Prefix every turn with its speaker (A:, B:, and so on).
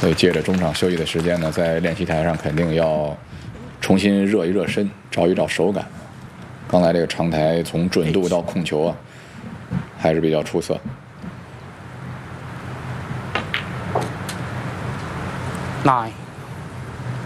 A: 所以借着中场休息的时间呢，在练习台上肯定要重新热一热身，找一找手感。刚才这个长台从准度到控球啊，还是比较出色。
B: 9